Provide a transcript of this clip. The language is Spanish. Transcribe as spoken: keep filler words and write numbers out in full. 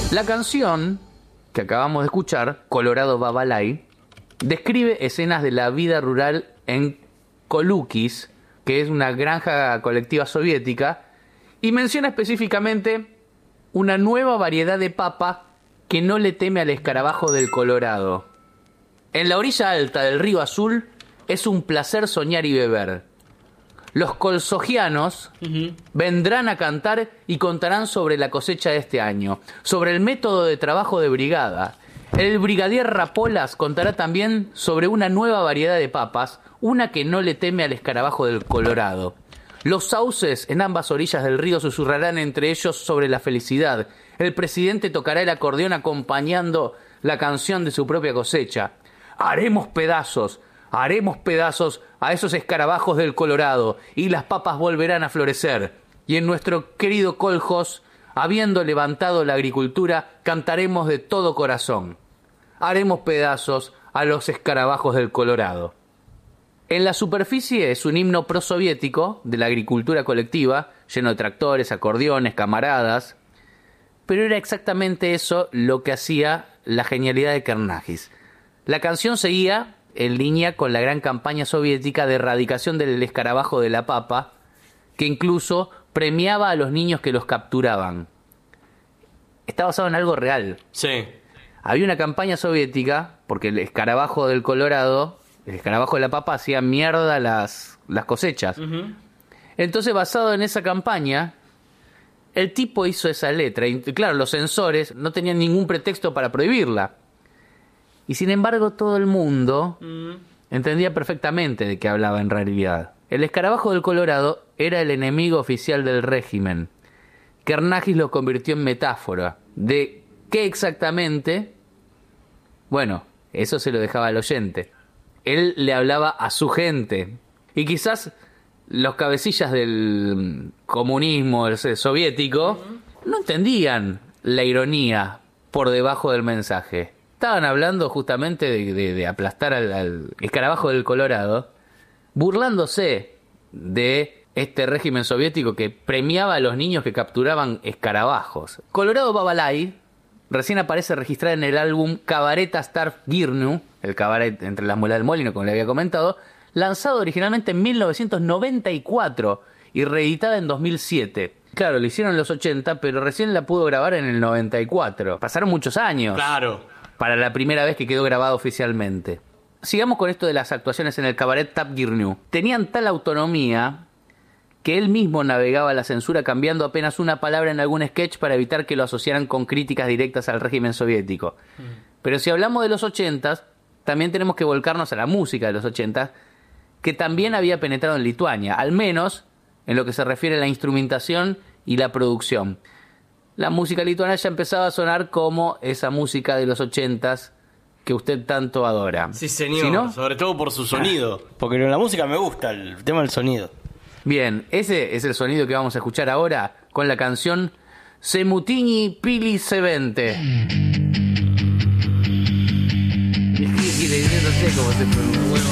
La canción que acabamos de escuchar, Colorado Babalay, describe escenas de la vida rural en Kolukis, que es una granja colectiva soviética, y menciona específicamente una nueva variedad de papa que no le teme al escarabajo del Colorado. En la orilla alta del río Azul es un placer soñar y beber. Los colsogianos uh-huh. vendrán a cantar y contarán sobre la cosecha de este año, sobre el método de trabajo de brigada. El brigadier Rapolas contará también sobre una nueva variedad de papas, una que no le teme al escarabajo del Colorado. Los sauces en ambas orillas del río susurrarán entre ellos sobre la felicidad. El presidente tocará el acordeón acompañando la canción de su propia cosecha. Haremos pedazos, haremos pedazos a esos escarabajos del Colorado y las papas volverán a florecer. Y en nuestro querido Coljos, habiendo levantado la agricultura, cantaremos de todo corazón. Haremos pedazos a los escarabajos del Colorado. En la superficie es un himno prosoviético de la agricultura colectiva, lleno de tractores, acordeones, camaradas. Pero era exactamente eso lo que hacía la genialidad de Kernagis. La canción seguía en línea con la gran campaña soviética de erradicación del escarabajo de la papa, que incluso premiaba a los niños que los capturaban. Está basado en algo real. Sí. Había una campaña soviética, porque el escarabajo del Colorado, el escarabajo de la papa, hacía mierda las, las cosechas. Uh-huh. Entonces, basado en esa campaña, el tipo hizo esa letra. Y claro, los censores no tenían ningún pretexto para prohibirla. Y sin embargo, todo el mundo mm. entendía perfectamente de qué hablaba en realidad. El escarabajo del Colorado era el enemigo oficial del régimen. Kernagis lo convirtió en metáfora. ¿De qué exactamente? Bueno, eso se lo dejaba al oyente. Él le hablaba a su gente. Y quizás los cabecillas del comunismo el soviético mm. no entendían la ironía por debajo del mensaje. Estaban hablando justamente de, de, de aplastar al, al escarabajo del Colorado, burlándose de este régimen soviético que premiaba a los niños que capturaban escarabajos. Colorado Babalay recién aparece registrada en el álbum Cabaret Astar Girnu, el cabaret entre las muelas del molino, como le había comentado, lanzado originalmente en mil novecientos noventa y cuatro y reeditada en dos mil siete. Claro, lo hicieron en los ochenta, pero recién la pudo grabar en el noventa y cuatro. Pasaron muchos años. Claro. Para la primera vez que quedó grabado oficialmente. Sigamos con esto de las actuaciones en el cabaret Tap Girnu. Tenían tal autonomía que él mismo navegaba la censura cambiando apenas una palabra en algún sketch para evitar que lo asociaran con críticas directas al régimen soviético. Mm. Pero si hablamos de los ochentas, también tenemos que volcarnos a la música de los ochentas, que también había penetrado en Lituania, al menos en lo que se refiere a la instrumentación y la producción. La música lituana ya empezaba a sonar como esa música de los ochentas que usted tanto adora. Sí, señor. ¿Sí, no? Sobre todo por su sonido. Porque la música me gusta, el tema del sonido. Bien, ese es el sonido que vamos a escuchar ahora con la canción Semutini Pili Sevente. No sé cómo se pronuncia.